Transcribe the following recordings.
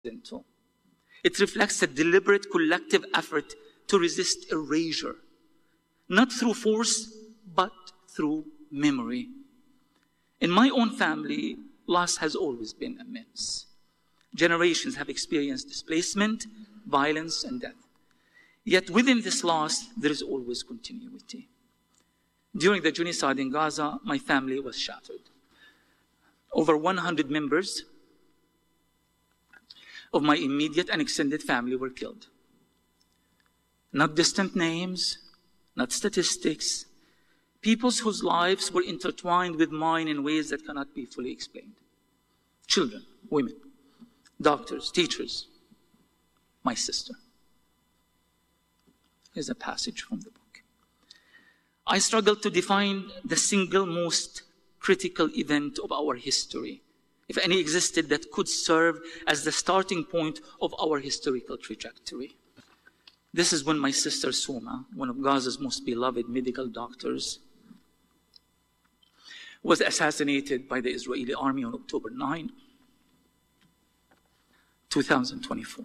accidental. It reflects a deliberate collective effort to resist erasure, not through force, but through memory. In my own family, loss has always been immense. Generations have experienced displacement, violence, and death. Yet within this loss, there is always continuity. During the genocide in Gaza, my family was shattered. Over 100 members of my immediate and extended family were killed. Not distant names, not statistics, peoples whose lives were intertwined with mine in ways that cannot be fully explained. Children, women, doctors, teachers, my sister. Here's a passage from the book. I struggled to define the single most critical event of our history, if any existed, that could serve as the starting point of our historical trajectory. This is when my sister Suma, one of Gaza's most beloved medical doctors, was assassinated by the Israeli army on October 9, 2024,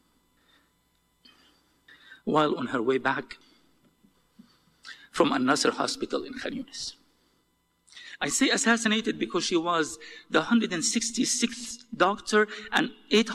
while on her way back from Al-Nasr Hospital in Khan Yunis. I say assassinated because she was the 166th doctor and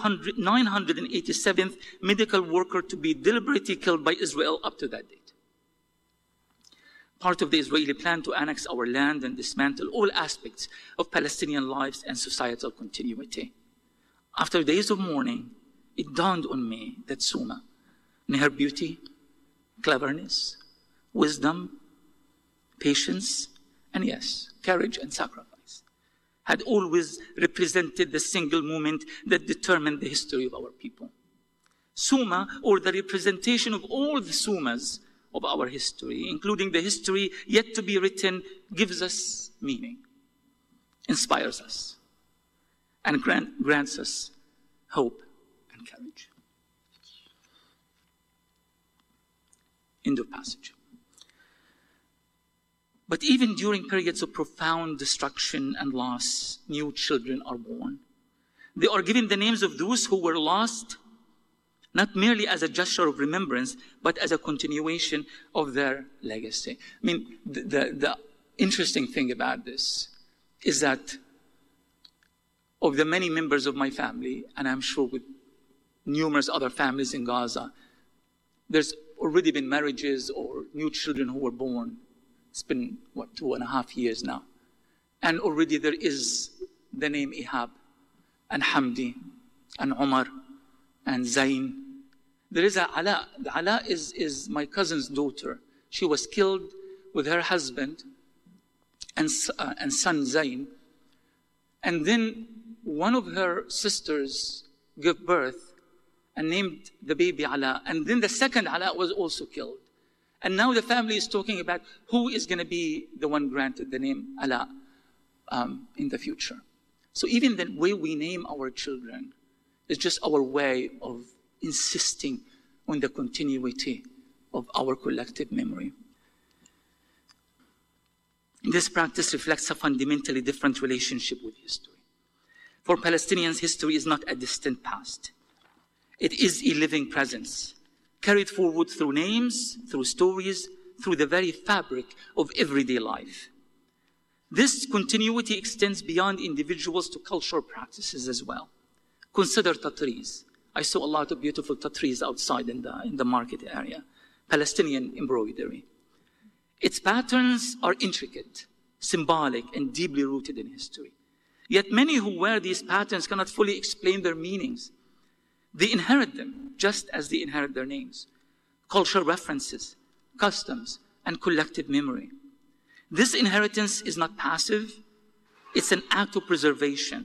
987th medical worker to be deliberately killed by Israel up to that date. Part of the Israeli plan to annex our land and dismantle all aspects of Palestinian lives and societal continuity. After days of mourning, it dawned on me that Suma, in her beauty, cleverness, wisdom, patience, and yes, courage and sacrifice, had always represented the single moment that determined the history of our people. Suma, or the representation of all the Sumas of our history, including the history yet to be written, gives us meaning, inspires us, and grants us hope and courage. End of passage. But even during periods of profound destruction and loss, new children are born. They are given the names of those who were lost, not merely as a gesture of remembrance, but as a continuation of their legacy. I mean, the interesting thing about this is that of the many members of my family, and I'm sure with numerous other families in Gaza, there's already been marriages or new children who were born. It's been, 2.5 years now. And already there is the name Ihab, and Hamdi, and Omar, and Zain. There is a Ala. The Ala is my cousin's daughter. She was killed with her husband and son Zain. And then one of her sisters gave birth and named the baby Ala. And then the second Ala was also killed. And now the family is talking about who is going to be the one granted the name Ala in the future. So even the way we name our children is just our way of insisting on the continuity of our collective memory. This practice reflects a fundamentally different relationship with history. For Palestinians, history is not a distant past. It is a living presence, carried forward through names, through stories, through the very fabric of everyday life. This continuity extends beyond individuals to cultural practices as well. Consider tatriz. I saw a lot of beautiful tatriz outside in the market area. Palestinian embroidery. Its patterns are intricate, symbolic, and deeply rooted in history. Yet many who wear these patterns cannot fully explain their meanings. They inherit them just as they inherit their names, cultural references, customs, and collective memory. This inheritance is not passive. It's an act of preservation,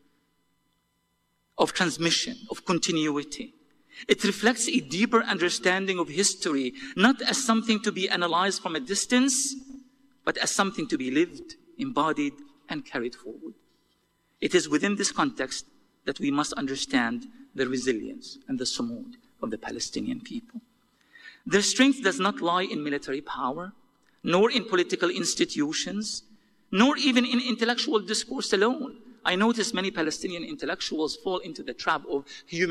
of transmission, of continuity. It reflects a deeper understanding of history, not as something to be analyzed from a distance, but as something to be lived, embodied, and carried forward. It is within this context that we must understand the resilience and the sumud of the Palestinian people. Their strength does not lie in military power, nor in political institutions, nor even in intellectual discourse alone, I notice many Palestinian intellectuals fall into the trap of human